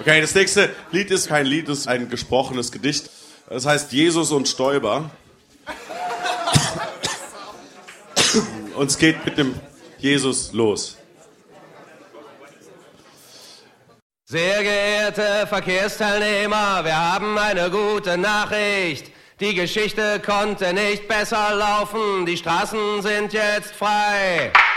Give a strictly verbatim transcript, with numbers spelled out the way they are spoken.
Okay, das nächste Lied ist kein Lied, das ist ein gesprochenes Gedicht. Das heißt Jesus und Stoiber. Und es geht mit dem Jesus los. Sehr geehrte Verkehrsteilnehmer, wir haben eine gute Nachricht. Die Geschichte konnte nicht besser laufen, die Straßen sind jetzt frei.